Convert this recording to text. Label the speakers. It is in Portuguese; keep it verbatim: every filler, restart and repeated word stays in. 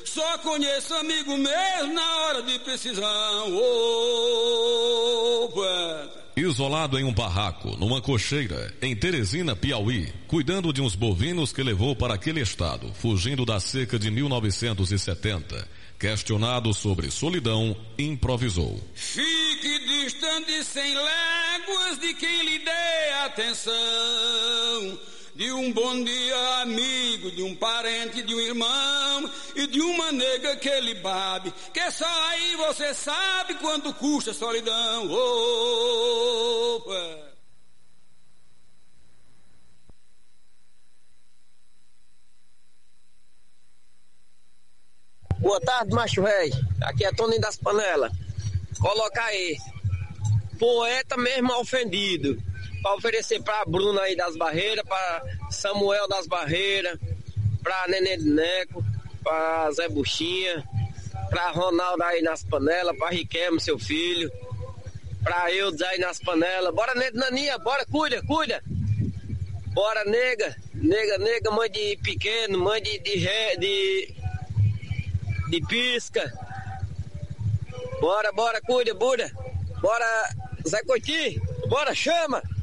Speaker 1: Só conheço amigo mesmo na hora de precisão. Oh, poeta.
Speaker 2: Isolado em um barraco, numa cocheira, em Teresina, Piauí, cuidando de uns bovinos que levou para aquele estado, fugindo da seca de mil novecentos e setenta, questionado sobre solidão, improvisou.
Speaker 1: Fique distante cem léguas de quem lhe dê atenção, de um bom dia amigo, de um parente, de um irmão e de uma nega que lhe babe, que só aí você sabe quanto custa a solidão. Opa.
Speaker 3: Boa tarde, macho velho. Aqui é Toninho das Panelas. Coloca aí. Poeta mesmo ofendido. Para oferecer para Bruna aí das Barreiras, para Samuel das Barreiras, para Nenê de Neco, para Zé Buchinha, para Ronaldo aí nas Panelas, para Riquelme, seu filho, para Eudes aí nas Panelas. Bora, Naninha, bora, cuida, cuida. Bora, nega, nega, nega, mãe de pequeno, mãe de, de, de, de pisca. Bora, bora, cuida, bora. Bora, Zé Coiti, bora, chama.